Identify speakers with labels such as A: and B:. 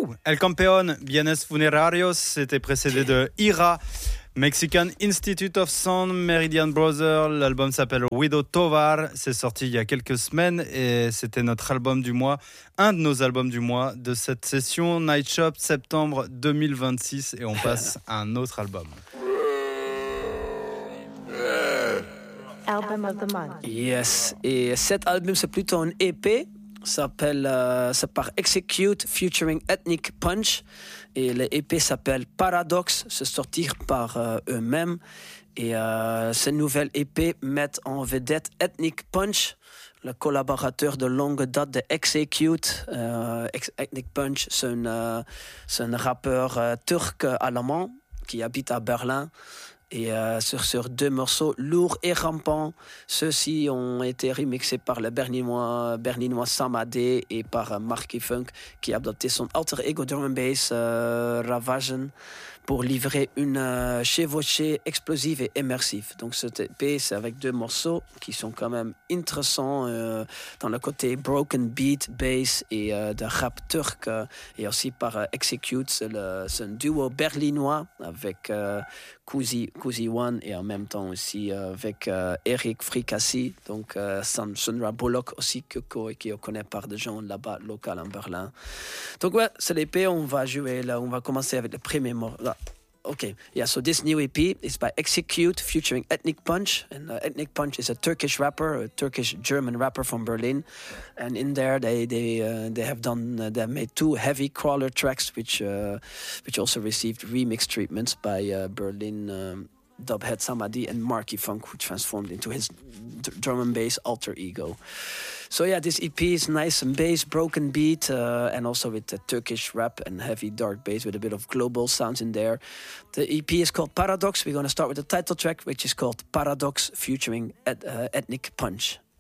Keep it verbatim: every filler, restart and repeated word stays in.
A: Woo! El Campeón, Bienes Funerarios, c'était précédé de Ira, Mexican Institute of Sound, Meridian Brothers. L'album s'appelle Widow Tovar. C'est sorti il y a quelques semaines et c'était notre album du mois, un de nos albums du mois de cette session Night Shop septembre deux mille vingt-six. Et on passe à un autre album.
B: Album of the month.
C: Yes, et cet album c'est plutôt un E P. S'appelle, euh, c'est par Execute featuring Ethnic Punch et le E P s'appelle Paradox, c'est sorti par euh, eux-mêmes et euh, ce nouvel E P met en vedette Ethnic Punch, le collaborateur de longue date de Execute. euh, Ethnic Punch c'est un, euh, c'est un rappeur euh, turc-allemand qui habite à Berlin. Et euh, sur, sur deux morceaux lourds et rampants, ceux-ci ont été remixés par le berlinois, berlinois Samadé et par euh, Marky Funk qui a adopté son alter ego drum and bass euh, Ravagen pour livrer une euh, chevauchée explosive et immersive. Donc ce E P, c'est avec deux morceaux qui sont quand même intéressants euh, dans le côté broken beat, bass et euh, de rap turc euh, et aussi par euh, Execute, c'est, le, c'est un duo berlinois avec euh, Kuzi, Kuzi One et en même temps aussi euh, avec euh, Eric Fricassi, donc euh, Sandra Bullock aussi que, que, qui connaît par des gens là-bas local en Berlin. Donc ouais, c'est l'E P, on va jouer là, on va commencer avec le premier mot. Là. Okay, yeah, so this new E P is by Execute featuring Ethnic Punch. And uh, Ethnic Punch is a Turkish rapper, a Turkish-German rapper from Berlin. And in there, they they uh, they have done, uh, they have made two heavy crawler tracks, which uh, which also received remix treatments by uh, Berlin um, dubhead Samadhi and Marky Funk, who transformed into his d- drum and bass alter ego. So yeah, this E P is nice and bass, broken beat, uh, and also with the Turkish rap and heavy dark bass with a bit of global sounds in there. The E P is called Paradox. We're going to start with the title track, which is called Paradox featuring et- uh, Ethnic Punch.